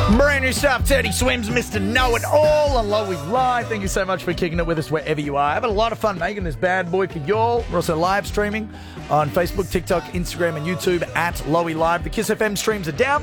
Brand new stuff, Dirty Swims, Mr. Know-It-All on Lowy Live. Thank you so much for kicking it with us wherever you are. Having a lot of fun making this bad boy for y'all. We're also live streaming on Facebook, TikTok, Instagram, and YouTube at Lowy Live. The Kiss FM streams are down.